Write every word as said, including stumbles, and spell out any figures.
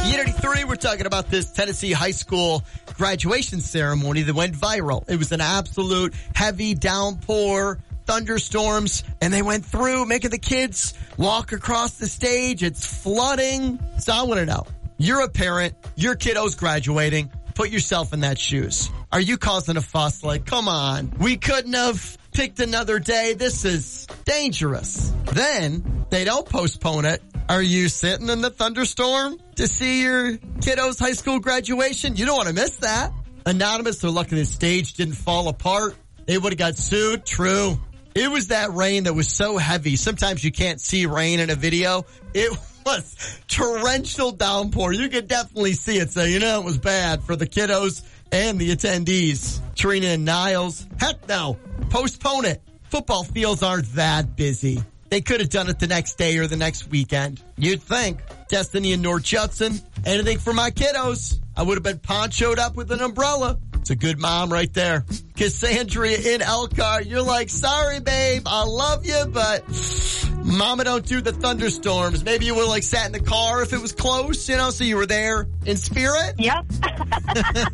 B eighty-three, we're talking about this Tennessee high school graduation ceremony that went viral. It was an absolute heavy downpour, thunderstorms, and they went through making the kids walk across the stage. It's flooding. So I want to know, you're a parent, your kiddo's graduating. Put yourself in that shoes. Are you causing a fuss? Like, come on, we couldn't have picked another day. This is dangerous. Then they don't postpone it. Are you sitting in the thunderstorm to see your kiddo's high school graduation? You don't want to miss that. Anonymous, they're lucky the stage didn't fall apart. They would have got sued. True. It was that rain that was so heavy. Sometimes you can't see rain in a video. It was torrential downpour. You could definitely see it. So, you know, it was bad for the kiddos and the attendees. Trina and Niles. Heck no. Postpone it. Football fields aren't that busy. They could have done it the next day or the next weekend. You'd think. Destiny and North Judson. Anything for my kiddos. I would have been ponchoed up with an umbrella. It's a good mom right there. Cassandra in Elkhart. You're like, sorry, babe. I love you, but mama don't do the thunderstorms. Maybe you would have like sat in the car if it was close, you know, so you were there in spirit. Yep.